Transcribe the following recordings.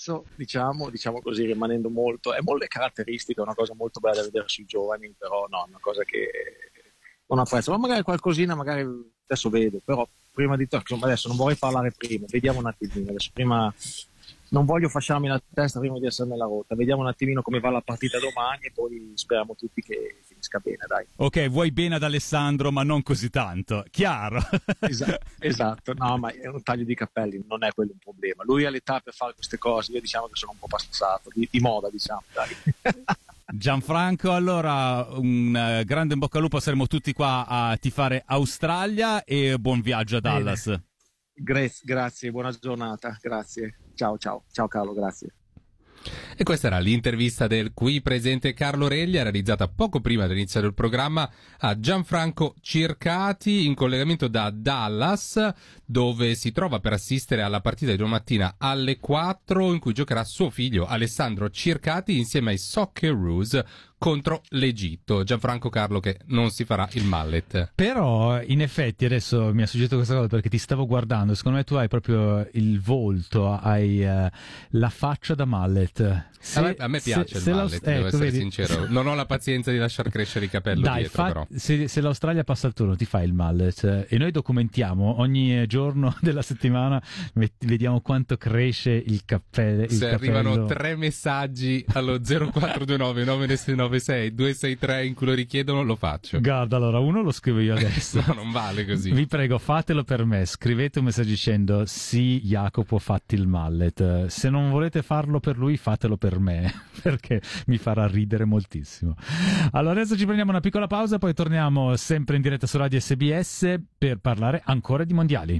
apprezzo, diciamo così, rimanendo molto, è molto caratteristica, è una cosa molto bella da vedere sui giovani, però no, è una cosa che non apprezzo, ma magari qualcosina, magari adesso vedo, però prima di tutto, insomma, adesso non vorrei parlare prima, vediamo un attimino, adesso prima non voglio fasciarmi la testa prima di essere nella rotta, vediamo un attimino come va la partita domani e poi speriamo tutti che finisca bene, dai. Ok, vuoi bene ad Alessandro, ma non così tanto, chiaro. Esatto, no, ma è un taglio di capelli, non è quello un problema, lui ha l'età per fare queste cose, io diciamo che sono un po' passato, di moda, diciamo, dai. Gianfranco, allora un grande in bocca al lupo, saremo tutti qua a tifare Australia e buon viaggio a Dallas. Grazie, buona giornata, grazie, ciao Carlo, grazie. E questa era l'intervista del qui presente Carlo Reglia, realizzata poco prima dell'inizio del programma a Gianfranco Circati, in collegamento da Dallas, dove si trova per assistere alla partita di domattina alle 4, in cui giocherà suo figlio Alessandro Circati insieme ai Socceroos contro l'Egitto. Gianfranco, Carlo che non si farà il mallet. Però in effetti adesso mi ha suggerito questa cosa perché ti stavo guardando, secondo me tu hai proprio il volto, hai la faccia da mallet. A me piace il mallet, devo essere sincero, non ho la pazienza di lasciar crescere il capello dietro, però se l'Australia passa il turno ti fai il mallet e noi documentiamo ogni giorno della settimana, vediamo quanto cresce il cappello. Se arrivano 3 messaggi allo 0429 996 263 in cui lo richiedono, lo faccio. Guarda, allora uno lo scrivo io adesso. No, non vale così. Vi prego, fatelo per me, scrivete un messaggio dicendo sì, Jacopo, fatti il mallet. Se non volete farlo per lui, fatelo per me, perché mi farà ridere moltissimo. Allora adesso ci prendiamo una piccola pausa, poi torniamo sempre in diretta su Radio SBS per parlare ancora di mondiali.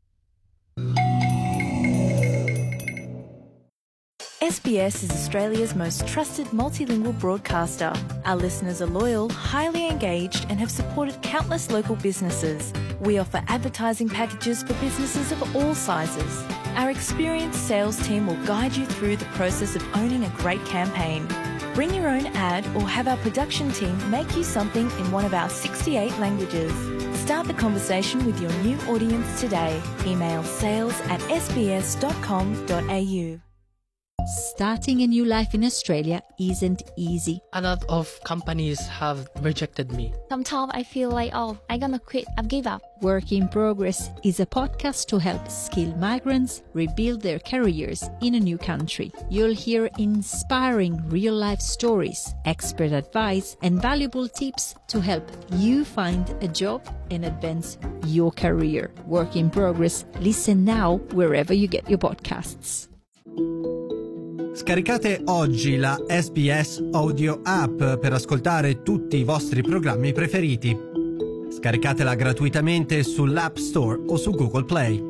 SBS is Australia's most trusted multilingual broadcaster. Our listeners are loyal, highly engaged, and have supported countless local businesses. We offer advertising packages for businesses of all sizes. Our experienced sales team will guide you through the process of owning a great campaign. Bring your own ad or have our production team make you something in one of our 68 languages. Start the conversation with your new audience today. Email sales@sbs.com.au. Starting a new life in Australia isn't easy. A lot of companies have rejected me. Sometimes I feel like, I'm gonna quit, I've give up. Work in Progress is a podcast to help skilled migrants rebuild their careers in a new country. You'll hear inspiring real-life stories, expert advice, and valuable tips to help you find a job and advance your career. Work in Progress. Listen now wherever you get your podcasts. Scaricate oggi la SBS Audio App per ascoltare tutti i vostri programmi preferiti. Scaricatela gratuitamente sull'App Store o su Google Play.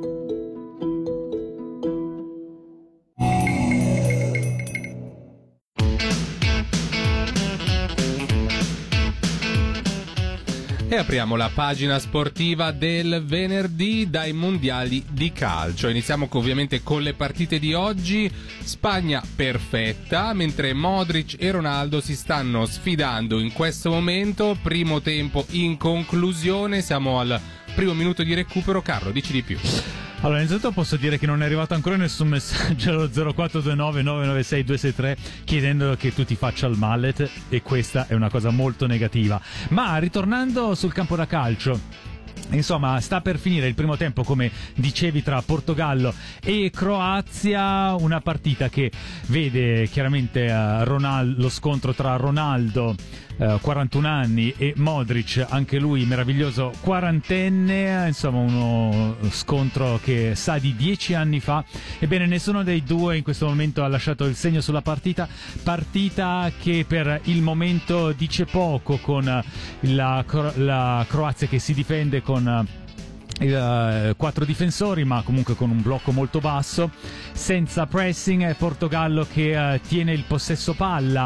E apriamo la pagina sportiva del venerdì dai mondiali di calcio. Iniziamo ovviamente con le partite di oggi. Spagna perfetta, mentre Modric e Ronaldo si stanno sfidando in questo momento. Primo tempo in conclusione, siamo al primo minuto di recupero. Carlo, dici di più. Allora, innanzitutto posso dire che non è arrivato ancora nessun messaggio allo 0429 996 263 chiedendo che tu ti faccia il mallet, e questa è una cosa molto negativa. Ma ritornando sul campo da calcio, insomma, sta per finire il primo tempo, come dicevi, tra Portogallo e Croazia, una partita che vede chiaramente lo scontro tra Ronaldo, 41 anni, e Modric, anche lui meraviglioso quarantenne, insomma uno scontro che sa di 10 anni fa. Ebbene, nessuno dei due in questo momento ha lasciato il segno sulla partita che per il momento dice poco, con la Croazia che si difende con 4 difensori, ma comunque con un blocco molto basso, senza pressing. È Portogallo che tiene il possesso palla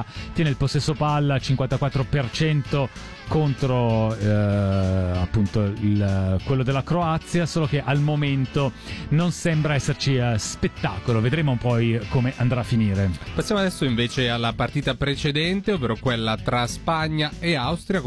54% contro appunto quello della Croazia, solo che al momento non sembra esserci spettacolo. Vedremo poi come andrà a finire. Passiamo adesso invece alla partita precedente, ovvero quella tra Spagna e Austria.